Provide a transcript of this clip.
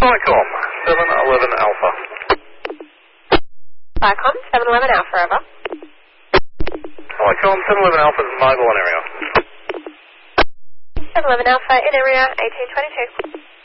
Vicom, 711 Alpha. Vicom, 711 Alpha, over. Vicom, 711 Alpha is mobile in area. 711 Alpha in area, 1822.